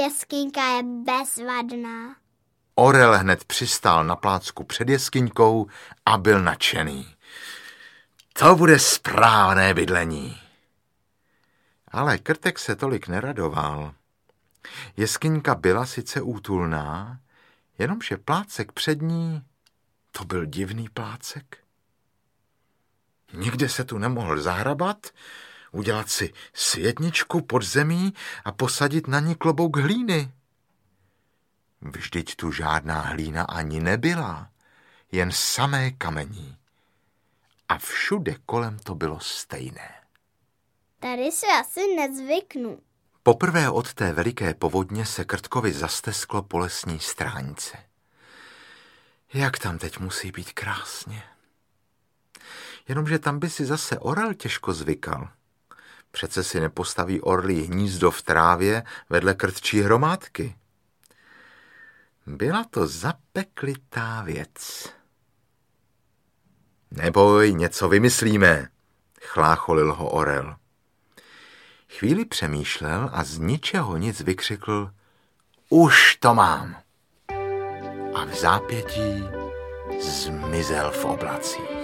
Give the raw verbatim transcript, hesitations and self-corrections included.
Jeskyňka je bezvadná. Orel hned přistál na plácku před jeskyňkou a byl nadšený. To bude správné bydlení. Ale Krtek se tolik neradoval. Jeskyňka byla sice útulná, jenomže plácek před ní, to byl divný plácek. Nikde se tu nemohl zahrabat, udělat si světničku pod zemí a posadit na ní klobouk hlíny. Vždyť tu žádná hlína ani nebyla, jen samé kamení. A všude kolem to bylo stejné. Tady si asi nezvyknu. Poprvé od té veliké povodně se Krtkovi zastesklo po lesní stráňce. Jak tam teď musí být krásně. Jenomže tam by si zase orel těžko zvykal. Přece si nepostaví orlí hnízdo v trávě vedle krtčí hromádky. Byla to zapeklitá věc. Neboj, něco vymyslíme, chlácholil ho orel. Chvíli přemýšlel a z ničeho nic vykřikl: Už to mám. A v zápětí zmizel v oblacích.